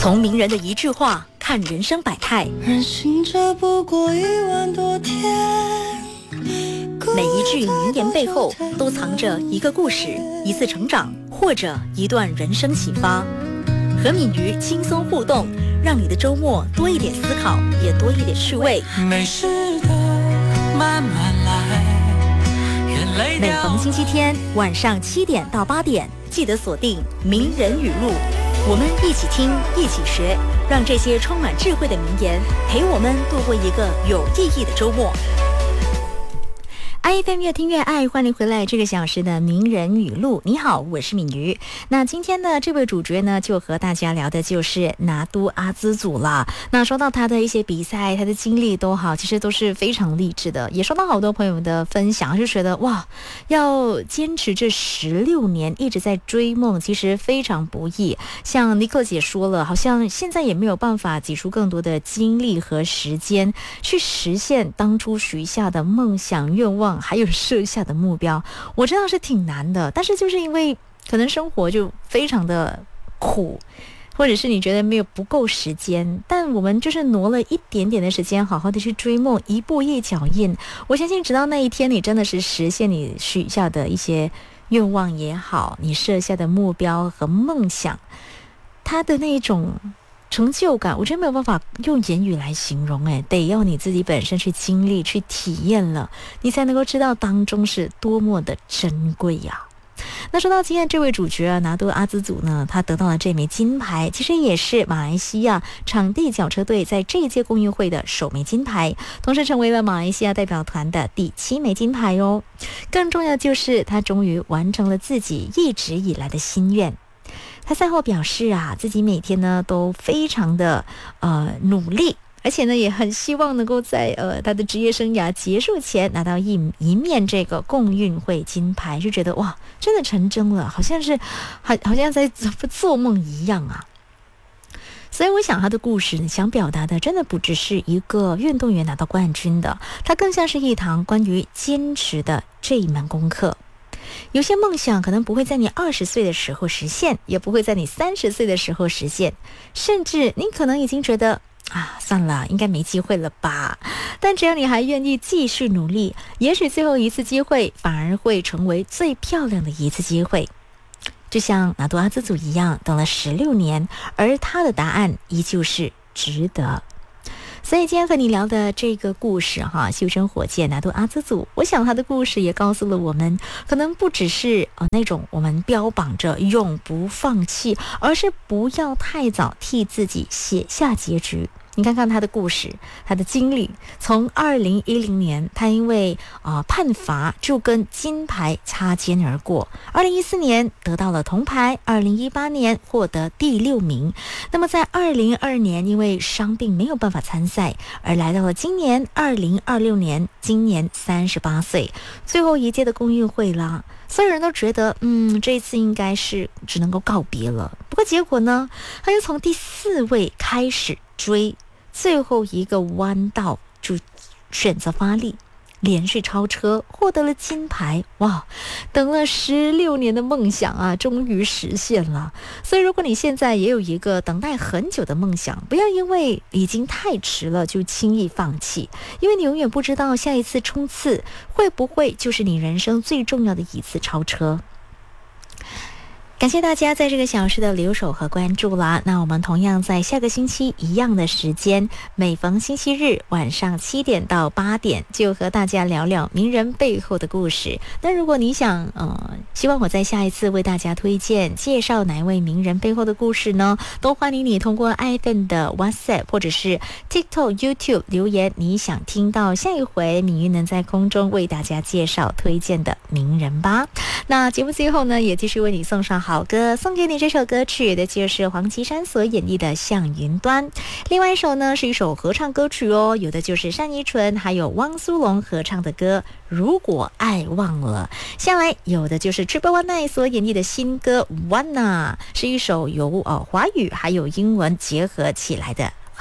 从名人的一句话看人生百态， 人醒着不过1万多天， 每一句名言背后都藏着一个故事，一次成长，或者一段人生启发。和敏瑜轻松互动，让你的周末多一点思考，也多一点趣味。 没事的，慢慢来。 每逢星期天晚上7点到8点，记得锁定名人语录，我们一起听，一起学，让这些充满智慧的名言陪我们度过一个有意义的周末。IFM 越听越爱，欢迎回来这个小时的名人语录。你好，我是敏瑜。那今天的这位主角呢，就和大家聊的就是拿督阿兹祖了。那说到他的一些比赛，他的经历都好，其实都是非常励志的。也收到好多朋友的分享，就觉得哇，要坚持这16年一直在追梦，其实非常不易。像尼克姐说了，好像现在也没有办法挤出更多的精力和时间去实现当初许下的梦想愿望还有设下的目标。我知道是挺难的，但是就是因为可能生活就非常的苦，或者是你觉得没有不够时间，但我们就是挪了一点点的时间，好好的去追梦，一步一脚印。我相信直到那一天，你真的是实现你许下的一些愿望也好，你设下的目标和梦想，它的那种成就感，我真没有办法用言语来形容，得要你自己本身去经历、去体验了，你才能够知道当中是多么的珍贵呀。那说到今天这位主角拿督阿兹祖呢，他得到了这枚金牌，其实也是马来西亚场地脚车队在这一届公运会的首枚金牌，同时成为了马来西亚代表团的第7枚金牌哦。更重要就是他终于完成了自己一直以来的心愿。他赛后表示啊，自己每天呢都非常的努力，而且呢也很希望能够在他的职业生涯结束前拿到一面这个共运会金牌，就觉得哇，真的成真了，好像在做梦一样啊。所以我想他的故事想表达的真的不只是一个运动员拿到冠军的，它更像是一堂关于坚持的这一门功课。有些梦想可能不会在你20岁的时候实现，也不会在你30岁的时候实现，甚至你可能已经觉得算了，应该没机会了吧。但只要你还愿意继续努力，也许最后一次机会反而会成为最漂亮的一次机会。就像拿督阿兹祖一样，等了16年，而他的答案依旧是值得。所以今天和你聊的这个故事修身火箭拿督阿兹祖，我想他的故事也告诉了我们，可能不只是那种我们标榜着永不放弃，而是不要太早替自己写下结局。你看看他的故事，他的经历，从2010年他因为判罚就跟金牌擦肩而过，2014年得到了铜牌，2018年获得第6名。那么在2022年因为伤病没有办法参赛，而来到了今年2026年，今年38岁，最后一届的公运会啦。所有人都觉得这一次应该是只能够告别了。不过结果呢，他又从第4位开始追，最后一个弯道就选择发力，连续超车，获得了金牌。哇，等了16年的梦想终于实现了。所以如果你现在也有一个等待很久的梦想，不要因为已经太迟了就轻易放弃，因为你永远不知道下一次冲刺会不会就是你人生最重要的一次超车。感谢大家在这个小时的留守和关注啦。那我们同样在下个星期一样的时间，每逢星期日晚上7点到8点，就和大家聊聊名人背后的故事。那如果你想希望我在下一次为大家推荐介绍哪一位名人背后的故事呢，都欢迎你通过 iPhone 的 WhatsApp 或者是 TikTok、YouTube 留言你想听到下一回敏瑜能在空中为大家介绍推荐的名人吧。那节目最后呢，也继续为你送上好歌，送给你这首歌曲的就是黄绮珊所演绎的《向云端》。另外一首呢是一首合唱歌曲哦，有的就是单依纯还有汪苏泷合唱的歌《如果爱忘了》。下来有的就是 Triple One 所演绎的新歌《Wanna》，是一首由华语还有英文结合起来的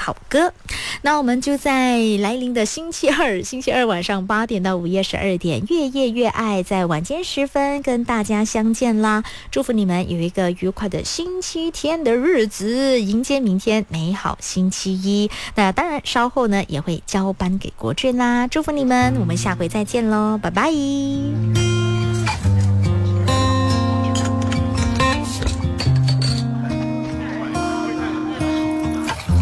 好歌。那我们就在来临的星期二晚上8点到午夜12点，越夜越爱在晚间时分跟大家相见啦！祝福你们有一个愉快的星期天的日子，迎接明天美好星期一。那当然稍后呢也会交班给国俊啦，祝福你们，我们下回再见喽，拜拜。